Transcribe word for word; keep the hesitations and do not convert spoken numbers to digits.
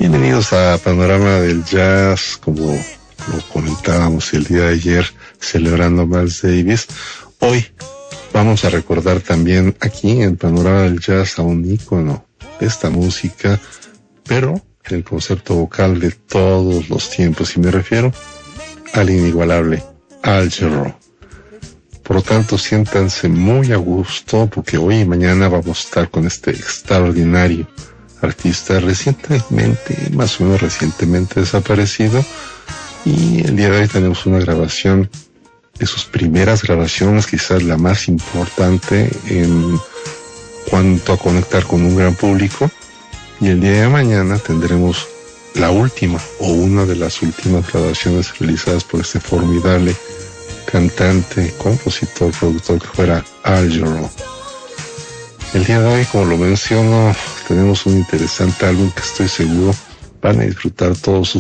Bienvenidos a Panorama del Jazz, como lo comentábamos el día de ayer, celebrando Miles Davis. Hoy vamos a recordar también aquí en Panorama del Jazz a un ícono de esta música, pero en el concepto vocal de todos los tiempos, y me refiero al inigualable Al Jarreau. Por lo tanto, siéntanse muy a gusto, porque hoy y mañana vamos a estar con este extraordinario artista recientemente, más o menos recientemente desaparecido, y el día de hoy tenemos una grabación de sus primeras grabaciones, quizás la más importante en cuanto a conectar con un gran público, y el día de mañana tendremos la última o una de las últimas grabaciones realizadas por este formidable cantante, compositor, productor que fuera Al Jarreau. El día de hoy, como lo menciono, tenemos un interesante álbum que estoy seguro van a disfrutar todos